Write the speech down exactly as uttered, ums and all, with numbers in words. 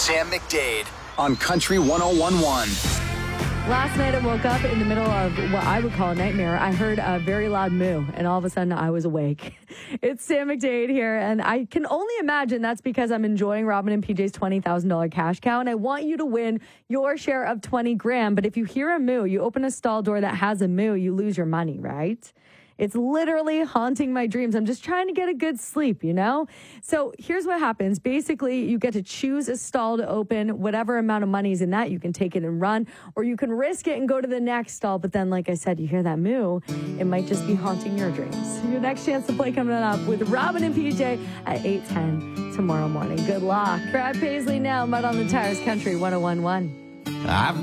Sam McDade on Country one oh one point one. Last night I woke up in the middle of what I would call a nightmare. I heard a very loud moo, and all of a sudden I was awake. It's Sam McDade here, and I can only imagine that's because I'm enjoying Robin and P J's twenty thousand dollars cash cow, and I want you to win your share of twenty grand. But if you hear a moo, you open a stall door that has a moo, you lose your money, right? It's literally haunting my dreams. I'm just trying to get a good sleep, you know? So here's what happens. Basically, you get to choose a stall to open. Whatever amount of money is in that, you can take it and run, or you can risk it and go to the next stall. But then, like I said, you hear that moo, it might just be haunting your dreams. Your next chance to play coming up with Robin and P J at eight ten tomorrow morning. Good luck. Brad Paisley now, Mud on the Tires, Country one oh one point one. I've